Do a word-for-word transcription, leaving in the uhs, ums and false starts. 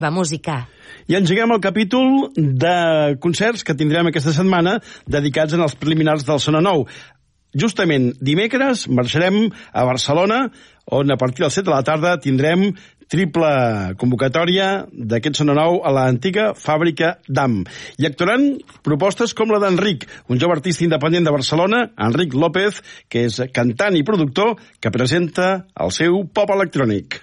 Va música. I engeguem el capítol de concerts que tindrem aquesta setmana dedicats en els preliminars del Sona Nou. Justament dimecres marxarem a Barcelona, on a partir de les set de la tarda tindrem triple convocatòria d'aquest Sona Nou a l'antiga fàbrica d'A M. I actuaran propostes com la d'Enric, un jove artista independent de Barcelona, Enric López, que és cantant i productor, que presenta el seu pop electrònic.